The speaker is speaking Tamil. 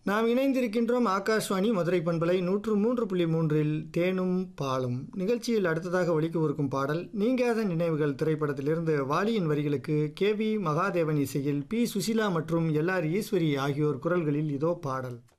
நாம் இணைந்திருக்கின்றோம் ஆகாஷ்வாணி மதுரை பண்பலை 103.3 தேனும் பாலும் நிகழ்ச்சியில் அடுத்ததாக ஒலிக்கவிருக்கும் பாடல் நீங்காத நினைவுகள் திரைப்படத்திலிருந்து வாலியின் வரிகளுக்கு கேவி மகாதேவன் இசையில் பி சுசிலா மற்றும் எல்ஆர் ஈஸ்வரி ஆகியோர் குரல்களில் இதோ பாடல்.